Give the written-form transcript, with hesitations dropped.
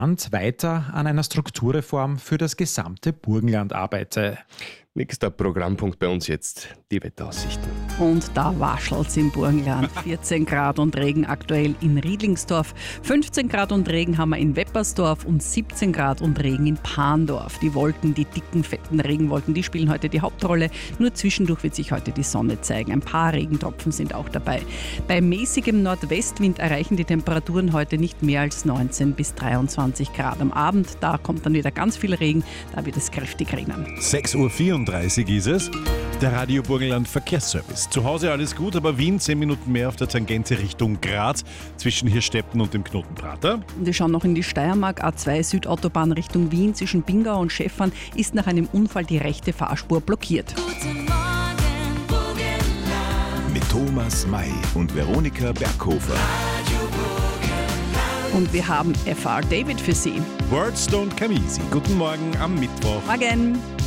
weiter an einer Strukturreform für das gesamte Burgenland arbeite. Nächster Programmpunkt bei uns jetzt, die Wetteraussichten. Und da waschelt's im Burgenland. 14 Grad und Regen aktuell in Riedlingsdorf, 15 Grad und Regen haben wir in Weppersdorf und 17 Grad und Regen in Parndorf. Die Wolken, die dicken, fetten Regenwolken, die spielen heute die Hauptrolle. Nur zwischendurch wird sich heute die Sonne zeigen. Ein paar Regentropfen sind auch dabei. Bei mäßigem Nordwestwind erreichen die Temperaturen heute nicht mehr als 19 bis 23 Grad. Am Abend, da kommt dann wieder ganz viel Regen, da wird es kräftig regnen. 6:34 Uhr ist es. Der Radio Burgenland Verkehrsservice. Zu Hause alles gut, aber Wien 10 Minuten mehr auf der Tangente Richtung Graz zwischen Hirstetten und dem Knoten Prater. Wir schauen noch in die Steiermark. A2 Südautobahn Richtung Wien zwischen Bingau und Schäffern ist nach einem Unfall die rechte Fahrspur blockiert. Guten Morgen, Burgenland. Mit Thomas May und Veronika Berghofer. Radio Burgenland. Und wir haben FR David für Sie. Words don't come easy. Guten Morgen am Mittwoch. Morgen!